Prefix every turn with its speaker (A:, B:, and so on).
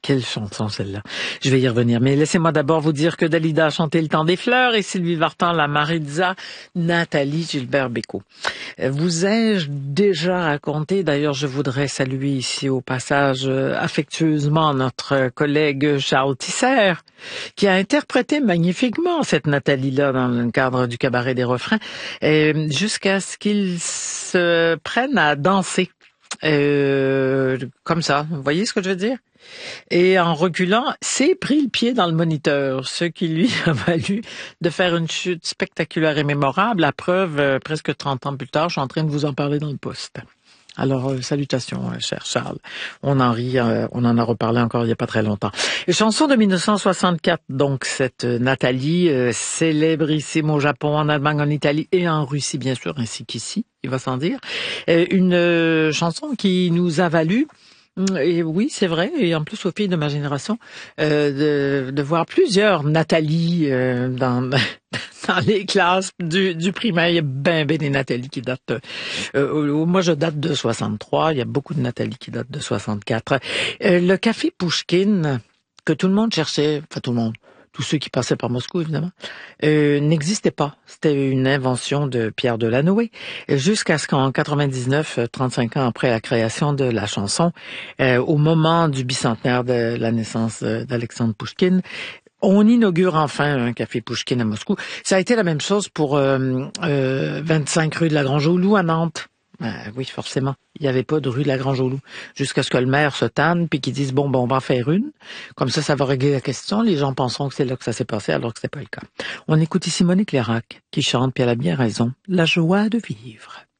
A: Quelle chanson celle-là. Je vais y revenir. Mais laissez-moi d'abord vous dire que Dalida a chanté Le Temps des fleurs et Sylvie Vartan, la Maritza, Nathalie Gilbert-Bécaud. Vous ai-je déjà raconté, d'ailleurs je voudrais saluer ici au passage affectueusement notre collègue Charles Tisser, qui a interprété magnifiquement cette Nathalie-là dans le cadre du cabaret des refrains, jusqu'à ce qu'il se prenne à danser. Comme ça, vous voyez ce que je veux dire? Et en reculant, s'est pris le pied dans le moniteur, ce qui lui a valu de faire une chute spectaculaire et mémorable. À preuve, presque 30 ans plus tard, je suis en train de vous en parler dans le poste. Alors, salutations, cher Charles. On en rit, on en a reparlé encore il n'y a pas très longtemps. Et chanson de 1964, donc cette Nathalie, célébrissime au Japon, en Allemagne, en Italie et en Russie, bien sûr, ainsi qu'ici, il va sans dire. Une chanson qui nous a valu, et oui, c'est vrai, et en plus aux filles de ma génération, de voir plusieurs Nathalie dans les classes du primaire. Il y a ben des Nathalie qui datent. Moi, je date de 63. Il y a beaucoup de Nathalie qui datent de 64. Le café Pouchkine, que tout le monde cherchait, enfin tout le monde, tous ceux qui passaient par Moscou, évidemment, n'existait pas. C'était une invention de Pierre Delanoë, jusqu'à ce qu'en 99, 35 ans après la création de la chanson, au moment du bicentenaire de la naissance d'Alexandre Pouchkine, on inaugure enfin un café Pouchkine à Moscou. Ça a été la même chose pour 25 rue de la Grange-au-Loup à Nantes. Oui, forcément. Il n'y avait pas de rue de la Grange-au-Loup. Jusqu'à ce que le maire se tanne puis qu'ils disent, bon, on va en faire une. Comme ça va régler la question. Les gens penseront que c'est là que ça s'est passé, alors que c'est pas le cas. On écoute ici Monique Lérac, qui chante, puis elle a bien raison, la joie de vivre.